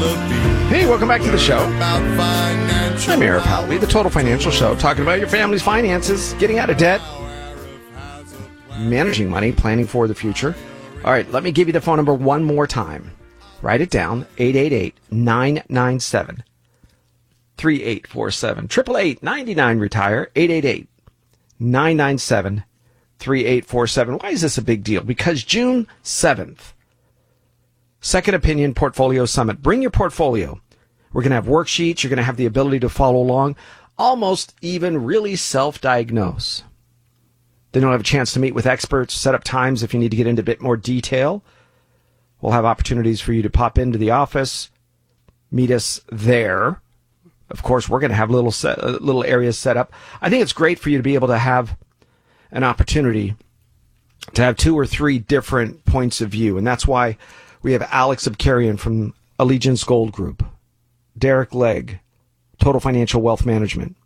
Hey, welcome back to the show. I'm Arif Halaby, the Total Financial Show, talking about your family's finances, getting out of debt, managing money, planning for the future. All right, let me give you the phone number one more time. Write it down, 888-997-3847. 888-99-RETIRE, 888-997-3847. Why is this a big deal? Because June 7th, Second Opinion Portfolio Summit. Bring your portfolio. We're going to have worksheets. You're going to have the ability to follow along, almost even really self-diagnose. Then you'll have a chance to meet with experts, set up times if you need to get into a bit more detail. We'll have opportunities for you to pop into the office, meet us there. Of course, we're going to have little areas set up. I think it's great for you to be able to have an opportunity to have 2 or 3 different points of view. And that's why we have Alex Abkarian from Allegiance Gold Group, Derek Legg, Total Financial Wealth Management.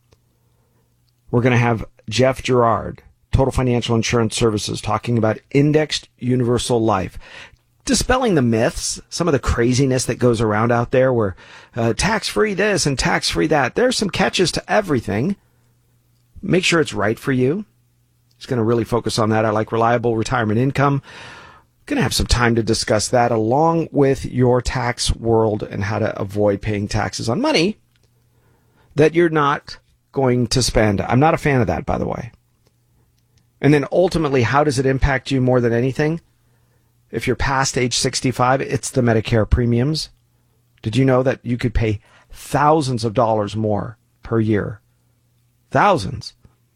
We're going to have Jeff Gerard, Total Financial Insurance Services, talking about indexed universal life, dispelling the myths, some of the craziness that goes around out there where tax-free this and tax-free that. There's some catches to everything. Make sure it's right for you. He's going to really focus on that. I like reliable retirement income. Going to have some time to discuss that along with your tax world and how to avoid paying taxes on money that you're not going to spend. I'm not a fan of that, by the way. And then ultimately, how does it impact you more than anything? If you're past age 65, it's the Medicare premiums. Did you know that you could pay thousands of dollars more per year? Thousands.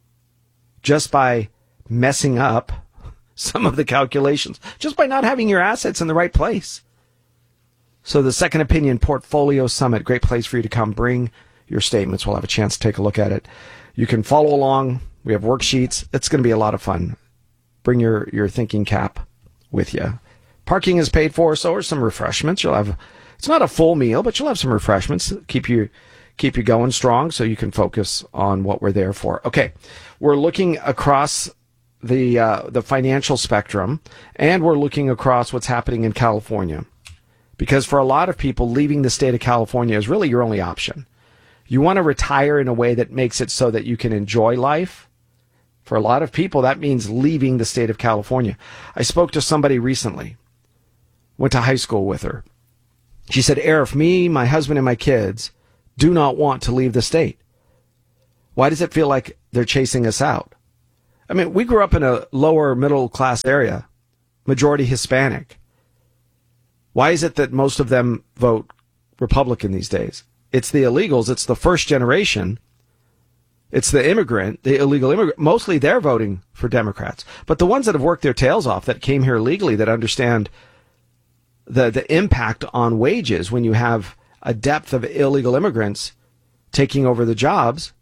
Just by messing up some of the calculations, just by not having your assets in the right place. So the Second Opinion Portfolio Summit, great place for you to come bring your statements. We'll have a chance to take a look at it. You can follow along. We have worksheets. It's going to be a lot of fun. Bring your thinking cap with you. Parking is paid for, so are some refreshments. You'll have, it's not a full meal, but you'll have some refreshments. Keep you going strong so you can focus on what we're there for. Okay, we're looking across the financial spectrum, and we're looking across what's happening in California. Because for a lot of people, leaving the state of California is really your only option. You want to retire in a way that makes it so that you can enjoy life. For a lot of people, that means leaving the state of California. I spoke to somebody recently, went to high school with her. She said, Arif, me, my husband, and my kids do not want to leave the state. Why does it feel like they're chasing us out? I mean, we grew up in a lower middle class area, majority Hispanic. Why is it that most of them vote Republican these days? It's the illegals. It's the first generation. It's the immigrant, the illegal immigrant. Mostly they're voting for Democrats. But the ones that have worked their tails off, that came here legally, that understand the impact on wages when you have a depth of illegal immigrants taking over the jobs.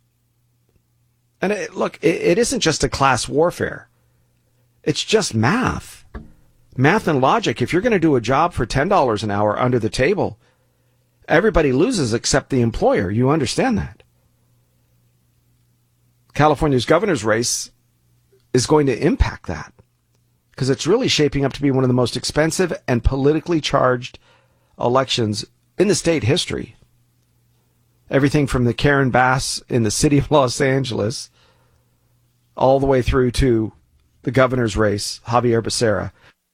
And it isn't just a class warfare. It's just math. Math and logic. If you're going to do a job for $10 an hour under the table, everybody loses except the employer. You understand that. California's governor's race is going to impact that because it's really shaping up to be one of the most expensive and politically charged elections in the state history. Everything from the Karen Bass in the city of Los Angeles all the way through to the governor's race, Javier Becerra,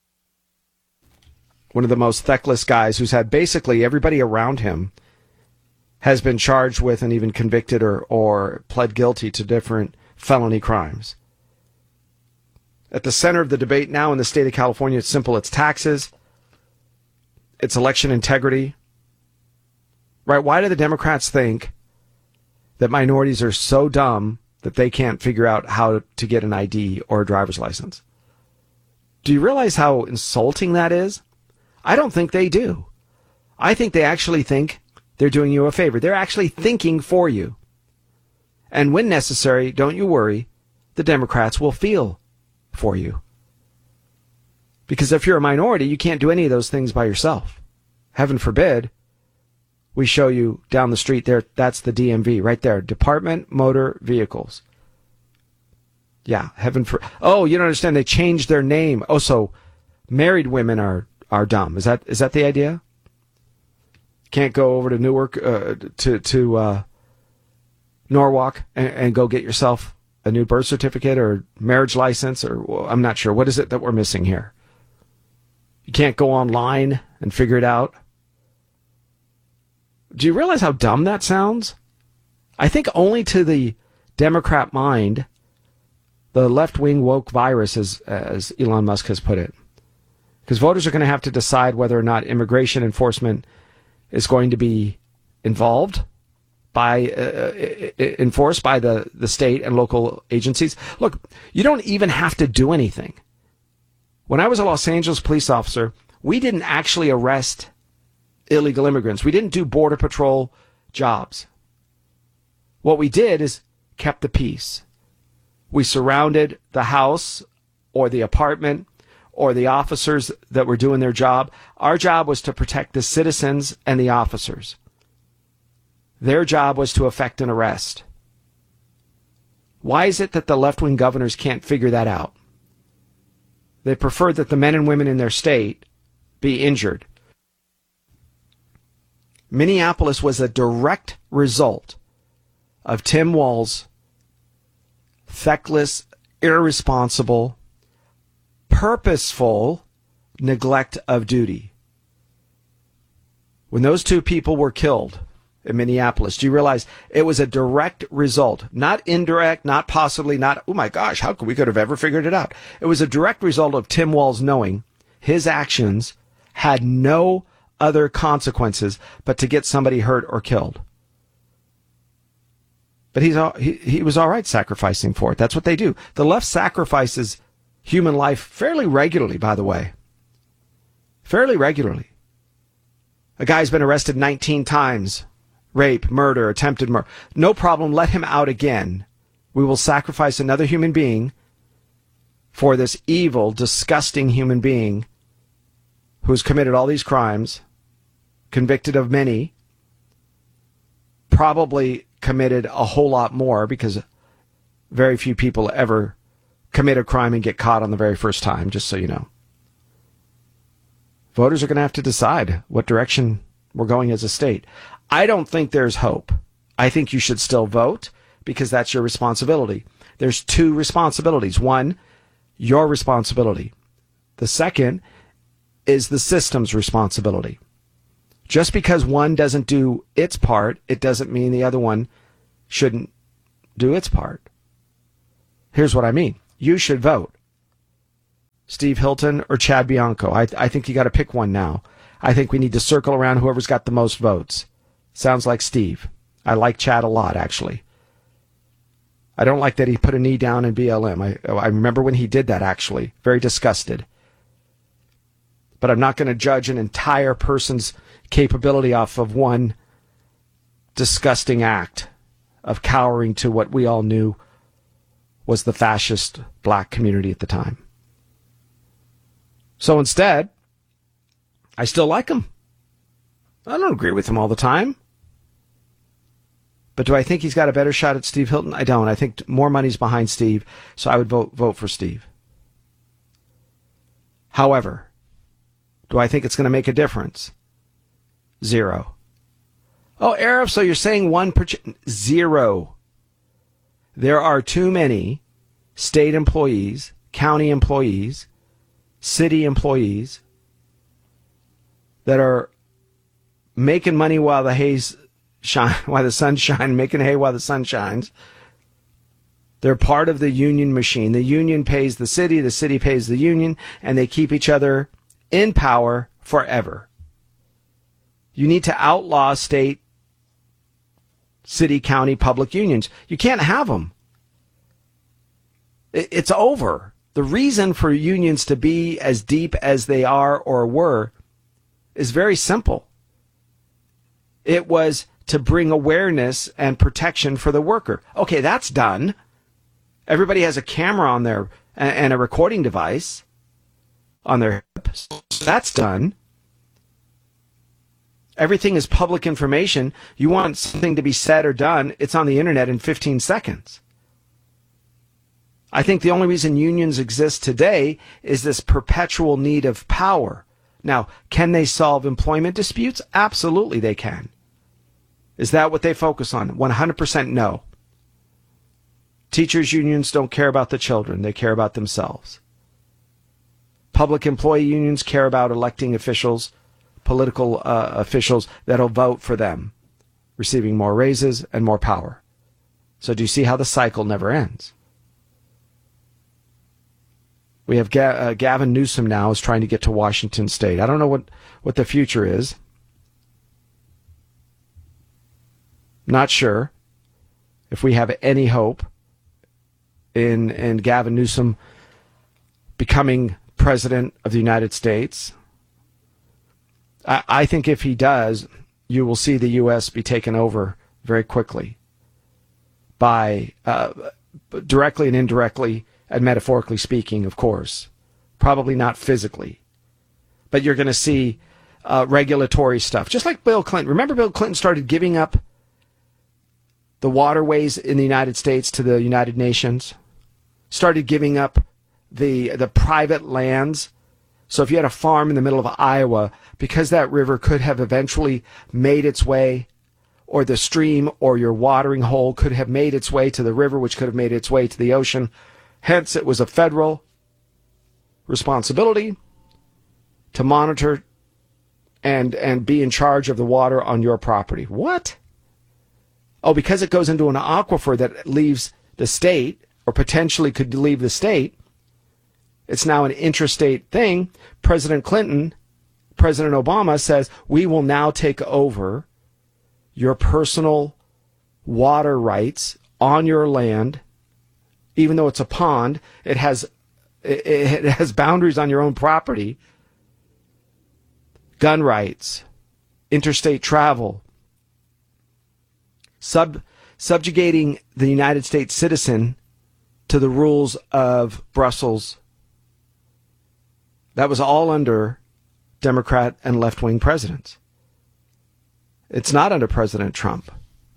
one of the most feckless guys who's had basically everybody around him has been charged with and even convicted or pled guilty to different felony crimes. At the center of the debate now in the state of California, it's simple. It's taxes. It's election integrity. Right? Why do the Democrats think that minorities are so dumb that they can't figure out how to get an ID or a driver's license? Do you realize how insulting that is? I don't think they do. I think they actually think they're doing you a favor. They're actually thinking for you. And when necessary, don't you worry, the Democrats will feel for you. Because if you're a minority, you can't do any of those things by yourself. Heaven forbid, we show you down the street there, that's the DMV right there, Department Motor Vehicles. Yeah, oh, you don't understand, they changed their name. Oh, so married women are dumb. Is that the idea? Can't go over to Newark, to Norwalk and go get yourself a new birth certificate or marriage license, or well, I'm not sure. What is it that we're missing here? You can't go online and figure it out. Do you realize how dumb that sounds? I think only to the Democrat mind, the left-wing woke virus, as Elon Musk has put it. Because voters are going to have to decide whether or not immigration enforcement is going to be involved by enforced by the state and local agencies. Look, you don't even have to do anything. When I was a Los Angeles police officer, we didn't actually arrest illegal immigrants. We didn't do border patrol jobs. What we did is kept the peace. We surrounded the house or the apartment or the officers that were doing their job. Our job was to protect the citizens and the officers. Their job was to effect an arrest. Why is it that the left-wing governors can't figure that out? They prefer that the men and women in their state be injured. Minneapolis was a direct result of Tim Walz's feckless, irresponsible, purposeful neglect of duty. When those two people were killed in Minneapolis, do you realize it was a direct result, not indirect, not possibly, not, oh my gosh, how could we have ever figured it out? It was a direct result of Tim Walz knowing his actions had no other consequences but to get somebody hurt or killed. But he was all right sacrificing for it. That's what they do. The left sacrifices human life fairly regularly, by the way. Fairly regularly. A guy's been arrested 19 times. Rape, murder, attempted murder. No problem. Let him out again. We will sacrifice another human being for this evil, disgusting human being who's committed all these crimes, convicted of many, probably committed a whole lot more because very few people ever commit a crime and get caught on the very first time, just so you know. Voters are going to have to decide what direction we're going as a state. I don't think there's hope. I think you should still vote because that's your responsibility. There's two responsibilities. One, your responsibility. The second is the system's responsibility. Just because one doesn't do its part, it doesn't mean the other one shouldn't do its part. Here's what I mean. You should vote. Steve Hilton or Chad Bianco. I think you got to pick one now. I think we need to circle around whoever's got the most votes. Sounds like Steve. I like Chad a lot, actually. I don't like that he put a knee down in BLM. I remember when he did that, actually. Very disgusted. But I'm not going to judge an entire person's capability off of one disgusting act of cowering to what we all knew was the fascist black community at the time. So instead, I still like him. I don't agree with him all the time. But do I think he's got a better shot at Steve Hilton? I don't. I think more money's behind Steve, so I would vote for Steve. However, do I think it's going to make a difference? 0. Oh, Arif, so you're saying 1%? 0. There are too many state employees, county employees, city employees that are making money while the haze shine, while the sun shines, making hay while the sun shines. They're part of the union machine. The union pays the city pays the union, and they keep each other in power forever. You need to outlaw state, city, county, public unions. You can't have them. It's over. The reason for unions to be as deep as they are or were is very simple. It was to bring awareness and protection for the worker. Okay, that's done. Everybody has a camera on their and a recording device on their hips. That's done. Everything is public information. You want something to be said or done, it's on the internet in 15 seconds. I think the only reason unions exist today is this perpetual need of power. Now, can they solve employment disputes? Absolutely they can. Is that what they focus on? 100% no. Teachers' unions don't care about the children. They care about themselves. Public employee unions care about electing officials, political officials that'll vote for them, receiving more raises and more power. So do you see how the cycle never ends? We have Gavin Newsom now is trying to get to Washington State. I don't know what the future is. Not sure if we have any hope in Gavin Newsom becoming president of the United States. I think if he does, you will see the U.S. be taken over very quickly by directly and indirectly, and metaphorically speaking, of course. Probably not physically. But you're going to see regulatory stuff. Just like Bill Clinton. Remember Bill Clinton started giving up the waterways in the United States to the United Nations? Started giving up the private lands. So if you had a farm in the middle of Iowa, because that river could have eventually made its way, or the stream or your watering hole could have made its way to the river, which could have made its way to the ocean. Hence, it was a federal responsibility to monitor and be in charge of the water on your property. What? Oh, because it goes into an aquifer that leaves the state, or potentially could leave the state, it's now an interstate thing. President Clinton, President Obama says, we will now take over your personal water rights on your land. Even though it's a pond, it has boundaries on your own property. Gun rights, interstate travel, subjugating the United States citizen to the rules of Brussels. That was all under Democrat and left-wing presidents. It's not under President Trump.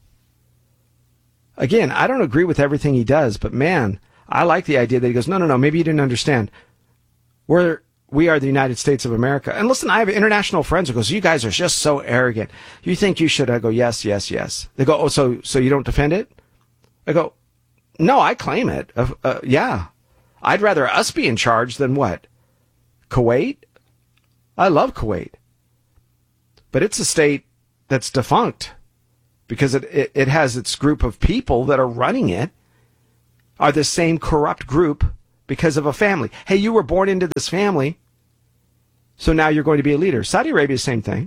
Again, I don't agree with everything he does, but man, I like the idea that he goes, no, maybe you didn't understand. We are the United States of America. And listen, I have international friends who goes, you guys are just so arrogant. You think you should? I go, yes. They go, oh, so you don't defend it? I go, no, I claim it. Yeah. I'd rather us be in charge than what? Kuwait? I love Kuwait. But it's a state that's defunct because it has its group of people that are running it are the same corrupt group because of a family. Hey, you were born into this family, so now you're going to be a leader. Saudi Arabia, same thing.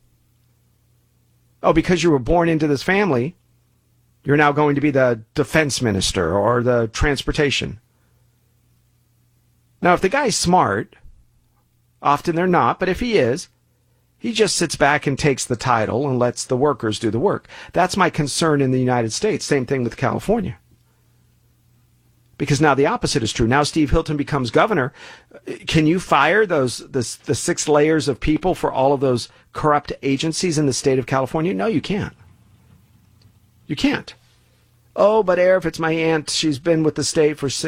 Oh, because you were born into this family, you're now going to be the defense minister or the transportation. Now, if the guy's smart, often they're not, but if he is, he just sits back and takes the title and lets the workers do the work. That's my concern in the United States. Same thing with California. Because now the opposite is true. Now Steve Hilton becomes governor. Can you fire the 6 layers of people for all of those corrupt agencies in the state of California? No, you can't. You can't. Oh, but if it's my aunt, she's been with the state for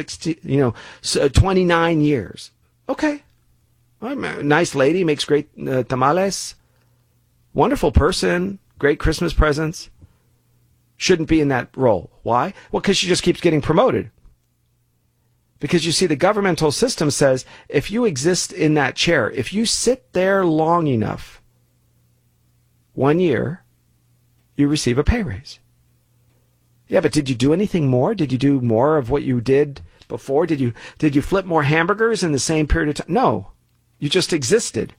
29 years. Okay. Nice lady, makes great tamales. Wonderful person, great Christmas presents. Shouldn't be in that role. Why? Well, because she just keeps getting promoted. Because you see, the governmental system says if you exist in that chair, if you sit there long enough, 1 year, you receive a pay raise. Yeah, but did you do anything more? Did you do more of what you did before? Did you flip more hamburgers in the same period of time? No. You just existed.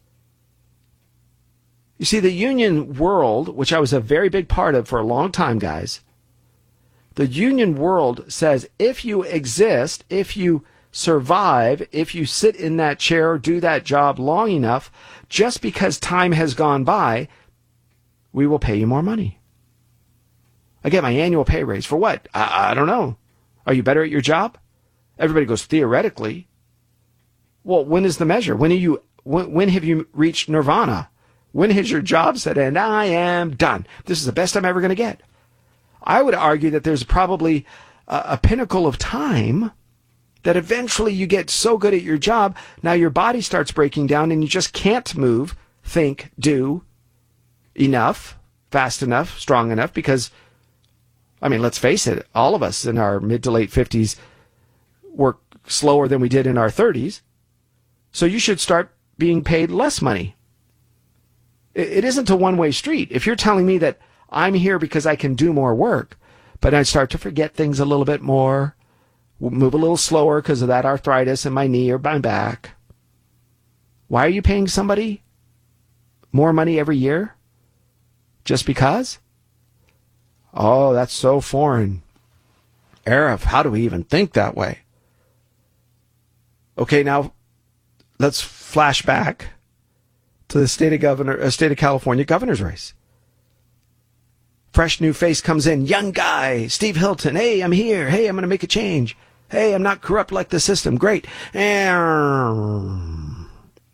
You see, the union world, which I was a very big part of for a long time, guys, the union world says if you exist, if you survive, if you sit in that chair or do that job long enough, just because time has gone by, we will pay you more money. I get my annual pay raise. For what? I don't know. Are you better at your job? Everybody goes, theoretically. Well, when is the measure? When have you reached nirvana? When has your job said, and I am done? This is the best I'm ever going to get. I would argue that there's probably a pinnacle of time that eventually you get so good at your job, now your body starts breaking down and you just can't move, think, do enough, fast enough, strong enough, because, I mean, let's face it, all of us in our mid to late 50s work slower than we did in our 30s. So you should start being paid less money. It isn't a one-way street. If you're telling me that I'm here because I can do more work, but I start to forget things a little bit more, move a little slower because of that arthritis in my knee or my back, why are you paying somebody more money every year? Just because? Oh, that's so foreign. Arif, how do we even think that way? Okay, now let's flash back to the state of California governor's race. Fresh new face comes in, young guy, Steve Hilton. Hey, I'm here. Hey, I'm going to make a change. Hey, I'm not corrupt like the system. Great. Now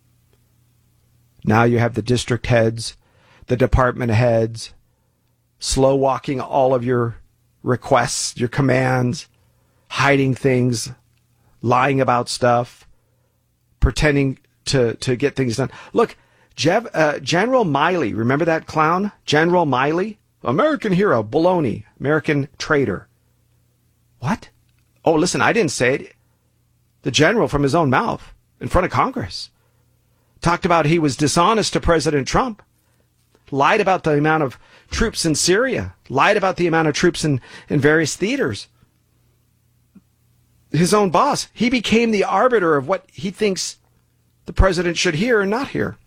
you have the district heads, the department heads, slow walking all of your requests, your commands, hiding things, lying about stuff, pretending to get things done. Look, General Miley, remember that clown? General Miley? American hero, baloney, American traitor. What? Oh, listen, I didn't say it. The general from his own mouth in front of Congress talked about he was dishonest to President Trump, lied about the amount of troops in Syria, lied about the amount of troops in various theaters. His own boss, he became the arbiter of what he thinks the president should hear and not hear.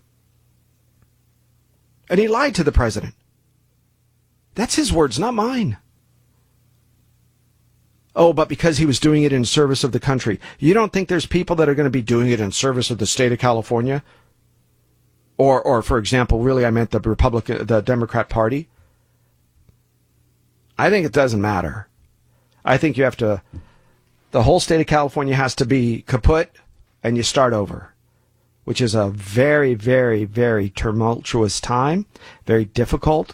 And he lied to the president. That's his words, not mine. Oh, but because he was doing it in service of the country. You don't think there's people that are going to be doing it in service of the state of California? Or for example, really, I meant the Democrat Party. I think it doesn't matter. I think you have to, the whole state of California has to be kaput and you start over, which is a very, very, very tumultuous time, very difficult,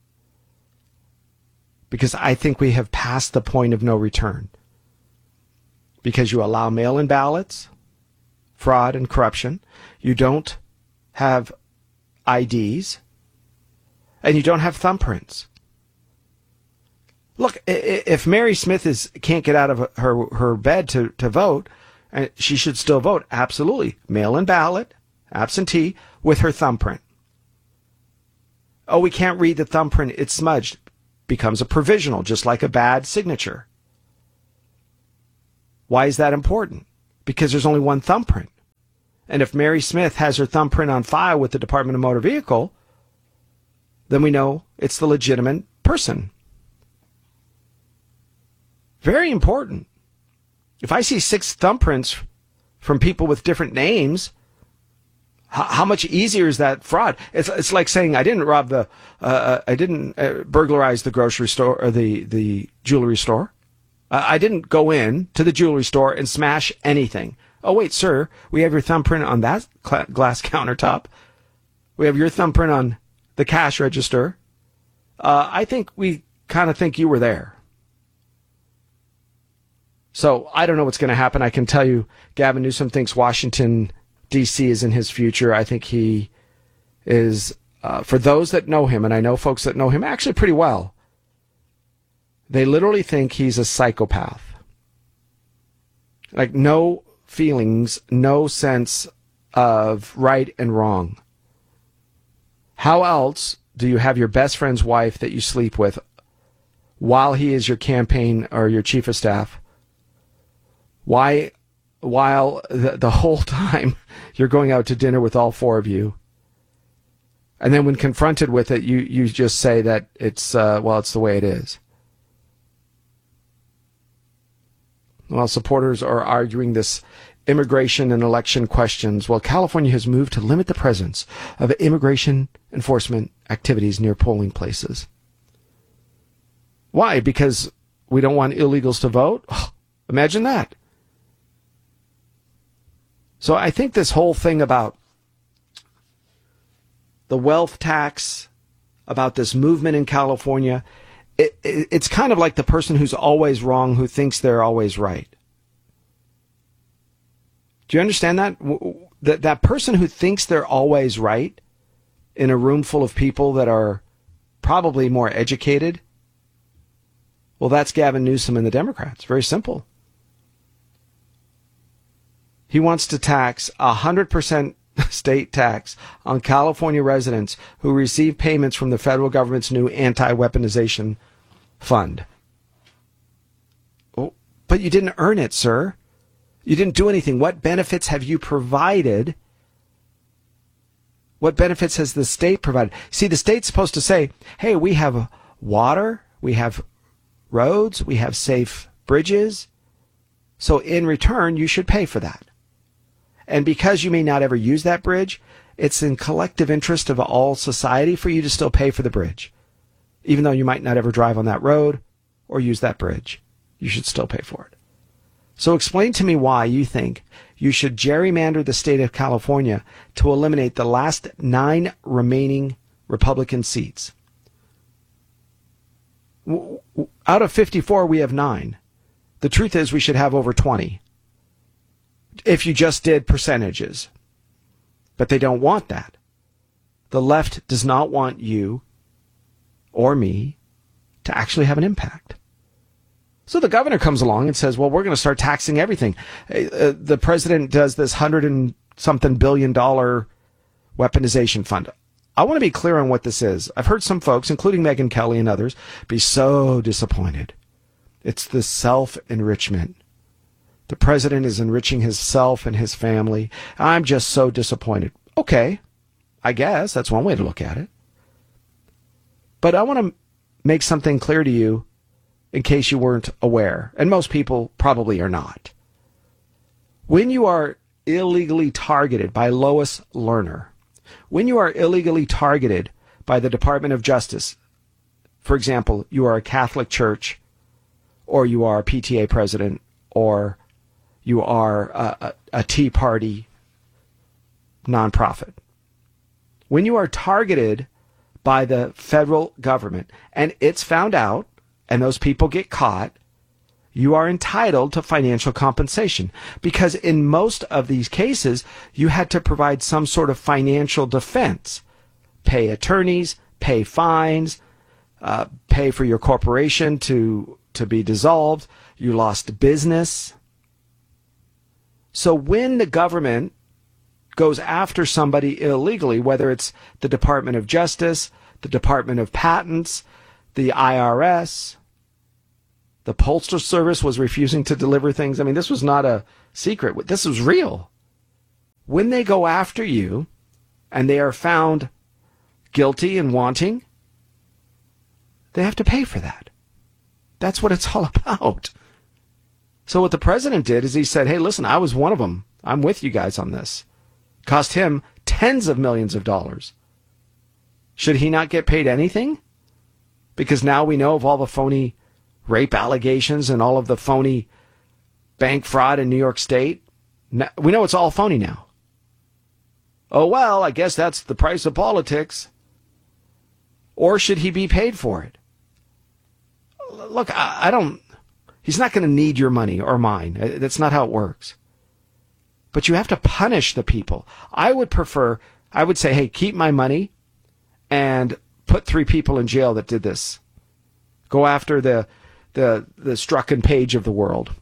because I think we have passed the point of no return. Because you allow mail-in ballots, fraud and corruption, you don't have IDs, and you don't have thumbprints. Look, if Mary Smith can't get out of her bed to vote, and she should still vote, absolutely. Mail-in ballot, absentee, with her thumbprint. Oh, we can't read the thumbprint, it's smudged. Becomes a provisional, just like a bad signature. Why is that important? Because there's only one thumbprint. And if Mary Smith has her thumbprint on file with the Department of Motor Vehicle, then we know it's the legitimate person. Very important. If I see 6 thumbprints from people with different names, how much easier is that fraud? It's like saying I didn't burglarize the grocery store or the jewelry store. I didn't go in to the jewelry store and smash anything. Oh wait, sir, we have your thumbprint on that glass countertop. We have your thumbprint on the cash register. I think we kind of think you were there. So I don't know what's going to happen. I can tell you, Gavin Newsom thinks Washington D.C. is in his future. I think he is, for those that know him, and I know folks that know him actually pretty well, they literally think he's a psychopath. Like no feelings, no sense of right and wrong. How else do you have your best friend's wife that you sleep with while he is your campaign or your chief of staff? Why, while the whole time you're going out to dinner with all 4 of you, and then when confronted with it, you just say that it's it's the way it is. While supporters are arguing this immigration and election questions, while California has moved to limit the presence of immigration enforcement activities near polling places. Why? Because we don't want illegals to vote? Oh, imagine that. So I think this whole thing about the wealth tax, about this movement in California, it's kind of like the person who's always wrong who thinks they're always right. Do you understand that? That person who thinks they're always right in a room full of people that are probably more educated, well, that's Gavin Newsom and the Democrats. Very simple. He wants to tax 100% state tax on California residents who receive payments from the federal government's new anti-weaponization fund. Oh, but you didn't earn it, sir. You didn't do anything. What benefits have you provided? What benefits has the state provided? See, the state's supposed to say, hey, we have water, we have roads, we have safe bridges. So in return, you should pay for that. And because you may not ever use that bridge, it's in collective interest of all society for you to still pay for the bridge. Even though you might not ever drive on that road or use that bridge, you should still pay for it. So explain to me why you think you should gerrymander the state of California to eliminate the last 9 remaining Republican seats. Out of 54, we have 9. The truth is we should have over 20 if you just did percentages. But they don't want that. The left does not want you or me to actually have an impact. So the governor comes along and says, well, we're going to start taxing everything. The president does this $100-and-something billion weaponization fund. I want to be clear on what this is. I've heard some folks, including Megyn Kelly and others, be so disappointed. It's the self-enrichment. The president is enriching himself and his family. I'm just so disappointed. Okay, I guess that's one way to look at it. But I want to make something clear to you in case you weren't aware, and most people probably are not. When you are illegally targeted by Lois Lerner, when you are illegally targeted by the Department of Justice, for example, you are a Catholic church, or you are a PTA president, or you are a Tea Party nonprofit. When you are targeted by the federal government and it's found out and those people get caught, you are entitled to financial compensation because in most of these cases, you had to provide some sort of financial defense, pay attorneys, pay fines, pay for your corporation to be dissolved. You lost business. So when the government goes after somebody illegally, whether it's the Department of Justice, the Department of Patents, the IRS, the Postal Service was refusing to deliver things. I mean, this was not a secret. This was real. When they go after you and they are found guilty and wanting, they have to pay for that. That's what it's all about. So what the president did is he said, hey, listen, I was one of them. I'm with you guys on this. Cost him tens of millions of dollars. Should he not get paid anything? Because now we know of all the phony rape allegations and all of the phony bank fraud in New York State. We know it's all phony now. Oh, well, I guess that's the price of politics. Or should he be paid for it? Look, I don't... He's not going to need your money or mine. That's not how it works. But you have to punish the people. I would say, hey, keep my money and put 3 people in jail that did this. Go after the Strzok and Page of the world.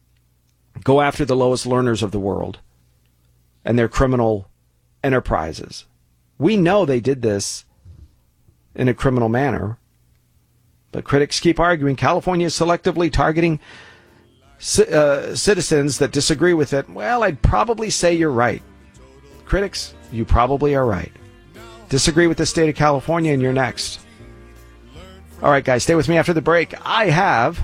Go after the Lois Lerners of the world and their criminal enterprises. We know they did this in a criminal manner. But critics keep arguing California is selectively targeting citizens that disagree with it. Well, I'd probably say you're right. Critics, you probably are right. Disagree with the state of California and you're next. All right, guys, stay with me after the break. I have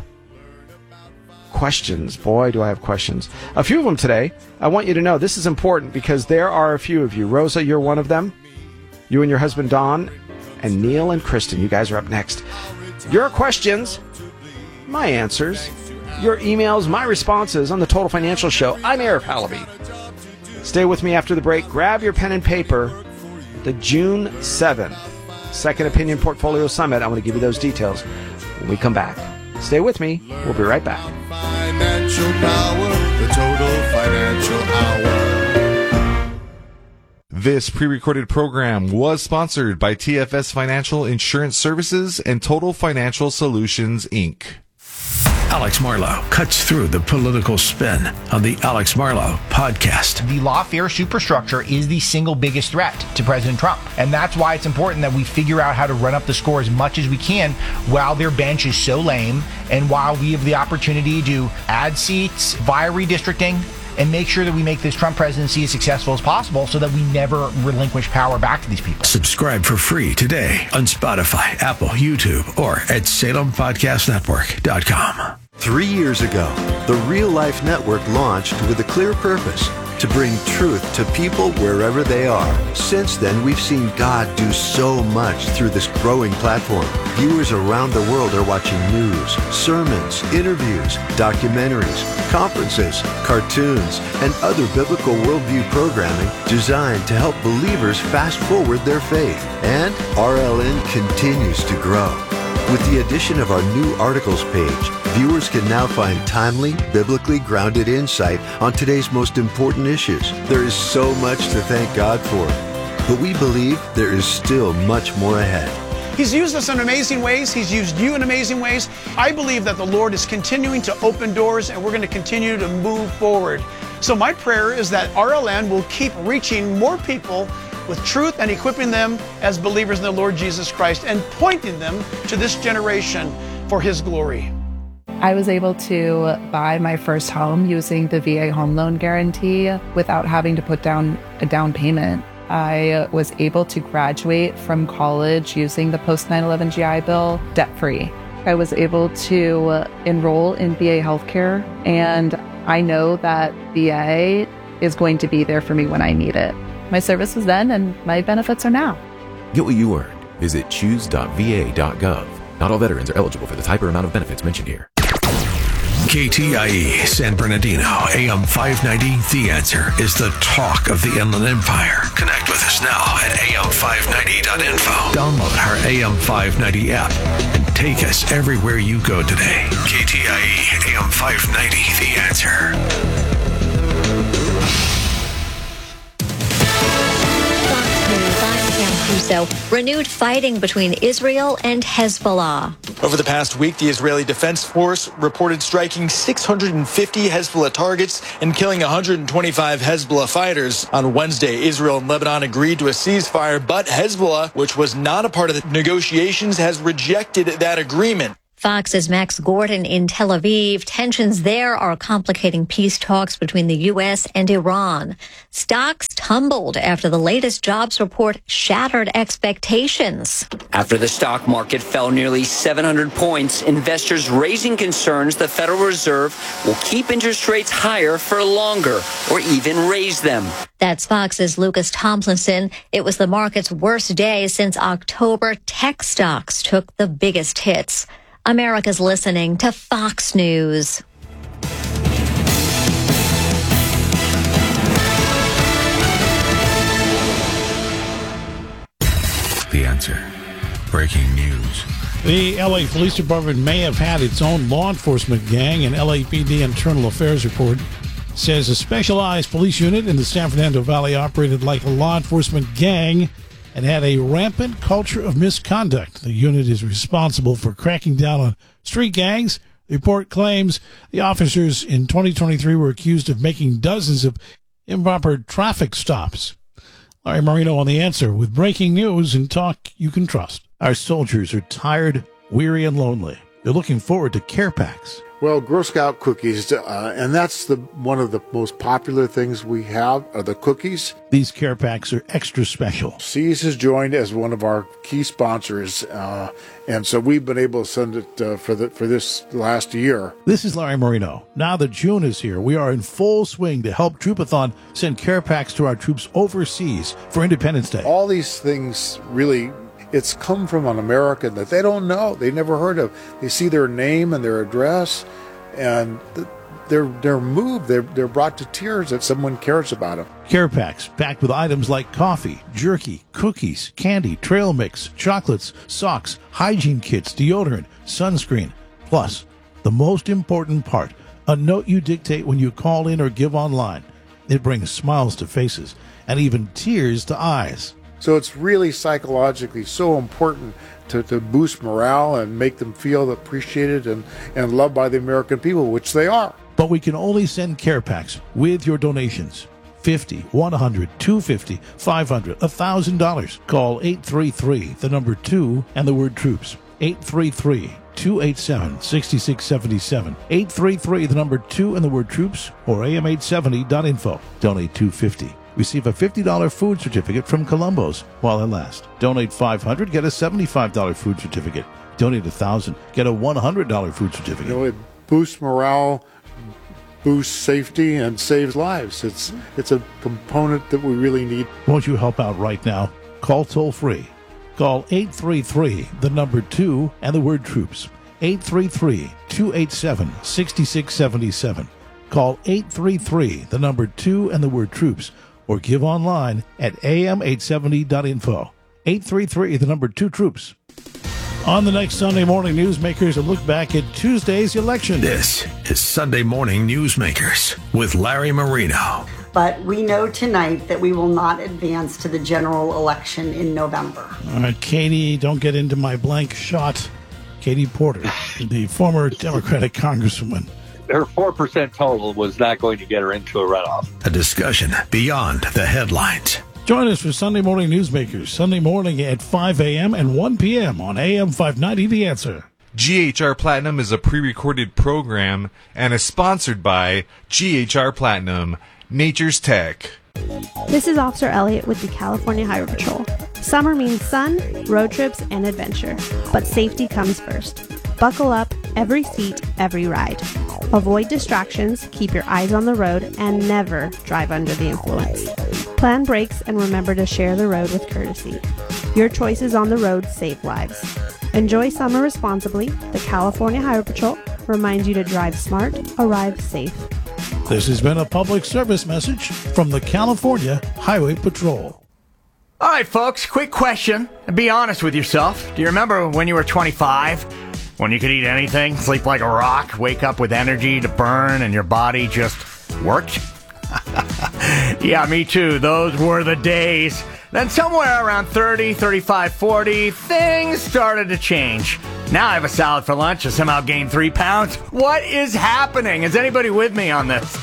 questions. Boy, do I have questions. A few of them today. I want you to know this is important because there are a few of you. Rosa, you're one of them. You and your husband, Don, and Neil and Kristen. You guys are up next. Your questions, my answers, your emails, my responses on the Total Financial Show. I'm Eric Halaby. Stay with me after the break. Grab your pen and paper. The June 7th Second Opinion Portfolio Summit. I'm going to give you those details when we come back. Stay with me. We'll be right back. Financial power, the Total Financial Hour. This pre-recorded program was sponsored by TFS Financial Insurance Services and Total Financial Solutions, Inc. Alex Marlow cuts through the political spin on the Alex Marlow podcast. The lawfare superstructure is the single biggest threat to President Trump. And that's why it's important that we figure out how to run up the score as much as we can while their bench is so lame and while we have the opportunity to add seats via redistricting and make sure that we make this Trump presidency as successful as possible so that we never relinquish power back to these people. Subscribe for free today on Spotify, Apple, YouTube, or at SalemPodcastNetwork.com. 3 years ago, the Real Life Network launched with a clear purpose: to bring truth to people wherever they are. Since then, we've seen God do so much through this growing platform. Viewers around the world are watching news, sermons, interviews, documentaries, conferences, cartoons, and other biblical worldview programming designed to help believers fast forward their faith. And RLN continues to grow. With the addition of our new articles page, viewers can now find timely, biblically grounded insight on today's most important issues. There is so much to thank God for, but we believe there is still much more ahead. He's used us in amazing ways. He's used you in amazing ways. I believe that the Lord is continuing to open doors, and we're going to continue to move forward. So my prayer is that RLN will keep reaching more people with truth and equipping them as believers in the Lord Jesus Christ and pointing them to this generation for His glory. I was able to buy my first home using the VA home loan guarantee without having to put down a down payment. I was able to graduate from college using the post 9/11 GI Bill debt-free. I was able to enroll in VA healthcare, and I know that VA is going to be there for me when I need it. My service was then, and my benefits are now. Get what you earned. Visit choose.va.gov. Not all veterans are eligible for the type or amount of benefits mentioned here. KTIE San Bernardino, AM 590, The Answer is the talk of the Inland Empire. Connect with us now at am590.info. Download our AM 590 app and take us everywhere you go today. KTIE AM 590, The Answer. Renewed fighting between Israel and Hezbollah. Over the past week, the Israeli Defense Force reported striking 650 Hezbollah targets and killing 125 Hezbollah fighters. On Wednesday, Israel and Lebanon agreed to a ceasefire, but Hezbollah, which was not a part of the negotiations, has rejected that agreement. Fox's Max Gordon in Tel Aviv. Tensions there are complicating peace talks between the U.S. and Iran. Stocks tumbled after the latest jobs report shattered expectations. After the stock market fell nearly 700 points, investors raising concerns the Federal Reserve will keep interest rates higher for longer or even raise them. That's Fox's Lucas Tomlinson. It was the market's worst day since October. Tech stocks took the biggest hits. America's listening to Fox News. The Answer. Breaking news. The LA Police Department may have had its own law enforcement gang. An LAPD Internal Affairs report says a specialized police unit in the San Fernando Valley operated like a law enforcement gang and had a rampant culture of misconduct. The unit is responsible for cracking down on street gangs. The report claims the officers in 2023 were accused of making dozens of improper traffic stops. Larry Marino on The Answer with breaking news and talk you can trust. Our soldiers are tired, weary, and lonely. They're looking forward to care packs. Well, Girl Scout cookies, and that's one of the most popular things we have are the cookies. These care packs are extra special. Seas has joined as one of our key sponsors, and so we've been able to send it for this last year. This is Larry Marino. Now that June is here, we are in full swing to help Troopathon send care packs to our troops overseas for Independence Day. All these things really... It's come from an American that they don't know, they never heard of. They see their name and their address, and they're moved. They're brought to tears that someone cares about them. Care packs packed with items like coffee, jerky, cookies, candy, trail mix, chocolates, socks, hygiene kits, deodorant, sunscreen. Plus, the most important part, a note you dictate when you call in or give online. It brings smiles to faces and even tears to eyes. So it's really psychologically so important to boost morale and make them feel appreciated and loved by the American people, which they are. But we can only send care packs with your donations. $50, $100, $250, $500, $1,000. Call 833, the number 2, and the word troops. 833-287-6677. 833, the number 2, and the word troops, or am870.info. Donate $250. Receive a $50 food certificate from Columbo's while it lasts. Donate $500, get a $75 food certificate. Donate $1,000, get a $100 food certificate. It boosts morale, boosts safety, and saves lives. It's a component that we really need. Won't you help out right now? Call toll free. Call 833, the number 2, and the word troops. 833-287-6677. Call 833, the number 2, and the word troops, or give online at am870.info. 833, the number 2, troops. On the next Sunday Morning Newsmakers, a look back at Tuesday's election. This is Sunday Morning Newsmakers with Larry Marino. But we know tonight that we will not advance to the general election in November. All right, Katie, don't get into my blank shot. Katie Porter, the former Democratic Congresswoman. Her 4% total was not going to get her into a runoff. A discussion beyond the headlines. Join us for Sunday Morning Newsmakers, Sunday morning at 5 a.m. and 1 p.m. on AM 590 The Answer. GHR Platinum is a pre-recorded program and is sponsored by GHR Platinum, Nature's Tech. This is Officer Elliott with the California Highway Patrol. Summer means sun, road trips, and adventure, but safety comes first. Buckle up, every seat, every ride. Avoid distractions, keep your eyes on the road, and never drive under the influence. Plan brakes and remember to share the road with courtesy. Your choices on the road save lives. Enjoy summer responsibly. The California Highway Patrol reminds you to drive smart, arrive safe. This has been a public service message from the California Highway Patrol. All right, folks, quick question. Be honest with yourself. Do you remember when you were 25? When you could eat anything, sleep like a rock, wake up with energy to burn, and your body just worked? Yeah, me too. Those were the days. Then somewhere around 30, 35, 40, things started to change. Now I have a salad for lunch and somehow gained 3 pounds. What is happening? Is anybody with me on this?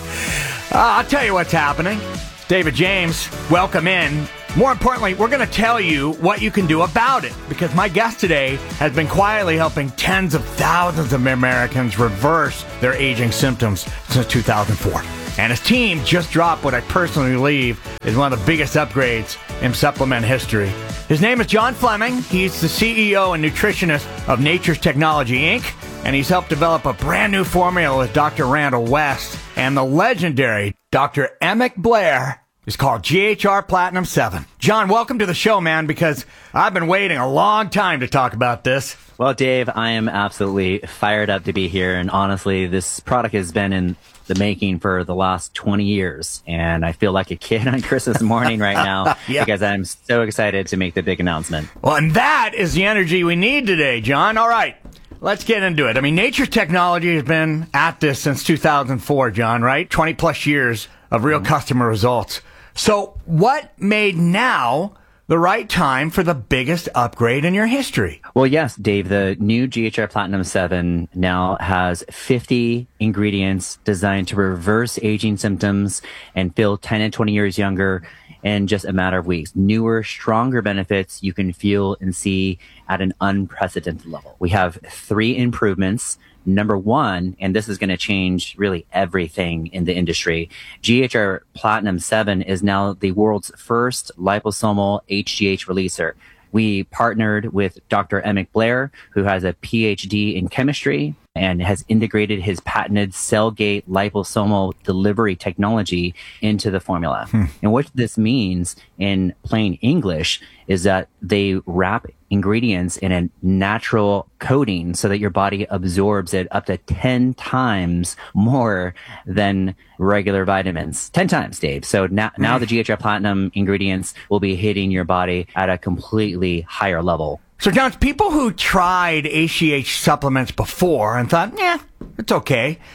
I'll tell you what's happening. David James, welcome in. More importantly, we're going to tell you what you can do about it, because my guest today has been quietly helping tens of thousands of Americans reverse their aging symptoms since 2004. And his team just dropped what I personally believe is one of the biggest upgrades in supplement history. His name is John Fleming. He's the CEO and nutritionist of Nature's Technology, Inc., and he's helped develop a brand new formula with Dr. Randall West and the legendary Dr. Emick Blair. It's called GHR Platinum 7. John, welcome to the show, man, because I've been waiting a long time to talk about this. Well, Dave, I am absolutely fired up to be here. And honestly, this product has been in the making for the last 20 years. And I feel like a kid on Christmas morning right now because I'm so excited to make the big announcement. Well, and that is the energy we need today, John. All right, let's get into it. I mean, Nature's Technology has been at this since 2004, John, right? 20 plus years of real customer results. So what made now the right time for the biggest upgrade in your history? Well, yes, Dave, the new GHR Platinum 7 now has 50 ingredients designed to reverse aging symptoms and feel 10 and 20 years younger in just a matter of weeks. Newer, stronger benefits you can feel and see at an unprecedented level. We have 3 improvements. Number 1, and this is going to change really everything in the industry, GHR Platinum 7 is now the world's first liposomal HGH releaser. We partnered with Dr. Emick Blair, who has a PhD in chemistry and has integrated his patented CellGate liposomal delivery technology into the formula. And what this means in plain English is that they wrap ingredients in a natural coating so that your body absorbs it up to 10 times more than regular vitamins. 10 times, Dave. So now the GHR Platinum ingredients will be hitting your body at a completely higher level. So, John, people who tried HGH supplements before and thought, it's okay.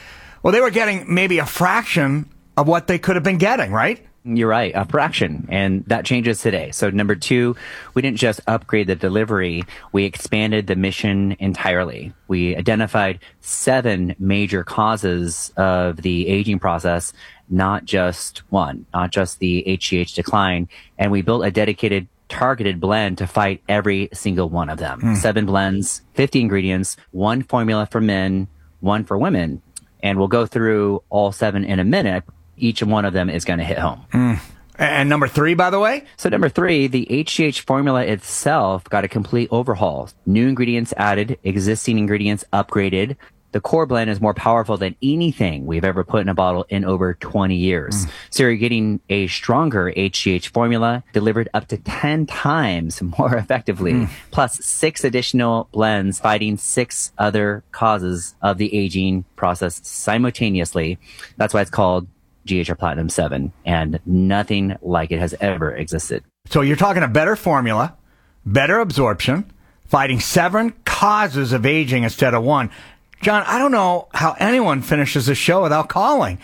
Well, they were getting maybe a fraction of what they could have been getting, right? You're right, a fraction, and that changes today. So number 2, we didn't just upgrade the delivery, we expanded the mission entirely. We identified 7 major causes of the aging process, not just one, not just the HGH decline, and we built a dedicated targeted blend to fight every single one of them. 7 blends, 50 ingredients, 1 formula for men, 1 for women, and we'll go through all 7 in a minute. Each one of them is going to hit home. And number 3, by the way? So number 3, the HGH formula itself got a complete overhaul. New ingredients added, existing ingredients upgraded. The core blend is more powerful than anything we've ever put in a bottle in over 20 years. So you're getting a stronger HGH formula delivered up to 10 times more effectively, plus 6 additional blends fighting 6 other causes of the aging process simultaneously. That's why it's called GHR Platinum 7, and nothing like it has ever existed. So you're talking a better formula, better absorption, fighting 7 causes of aging instead of 1. John, I don't know how anyone finishes a show without calling.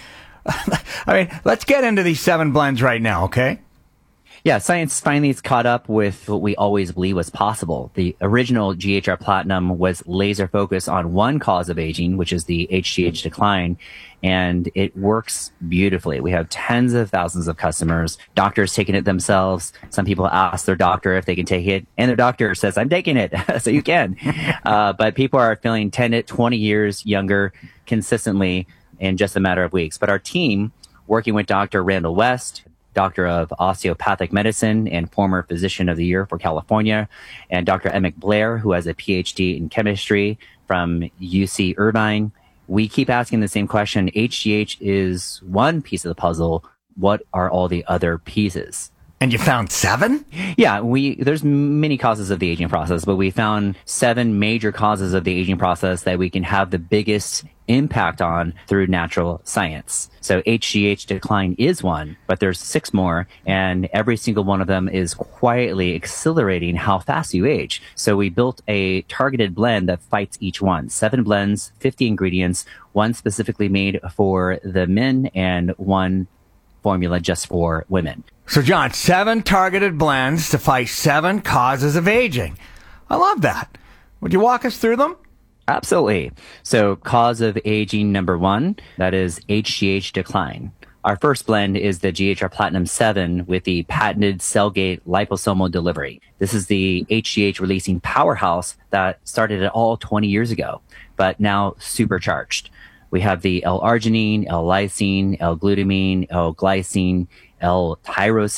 I mean, let's get into these 7 blends right now, okay? Yeah, science finally has caught up with what we always believed was possible. The original GHR Platinum was laser focused on one cause of aging, which is the HGH decline, and it works beautifully. We have tens of thousands of customers, doctors taking it themselves. Some people ask their doctor if they can take it, and their doctor says, I'm taking it, so you can. But people are feeling 10 to 20 years younger consistently in just a matter of weeks. But our team, working with Dr. Randall West, Doctor of Osteopathic Medicine and former Physician of the Year for California, and Dr. Emmett Blair, who has a PhD in chemistry from UC Irvine. We keep asking the same question. HGH is one piece of the puzzle. What are all the other pieces? And you found 7? Yeah, there's many causes of the aging process, but we found 7 major causes of the aging process that we can have the biggest impact on through natural science. So HGH decline is one, but there's 6 more, and every single one of them is quietly accelerating how fast you age. So we built a targeted blend that fights each one. 7 blends, 50 ingredients, 1 specifically made for the men and 1 formula just for women. So, John, 7 targeted blends to fight 7 causes of aging. I love that. Would you walk us through them? Absolutely. So, cause of aging number 1, that is HGH decline. Our first blend is the GHR Platinum 7 with the patented cell-gate liposomal delivery. This is the HGH releasing powerhouse that started it all 20 years ago, but now supercharged. We have the L-arginine, L-lysine, L-glutamine, L-glycine, L-tyrosine,